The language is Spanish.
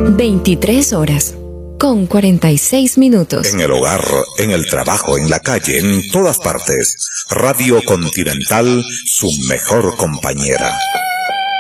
23 horas, con 46 minutos. En el hogar, en el trabajo, en la calle, en todas partes. Radio Continental, su mejor compañera.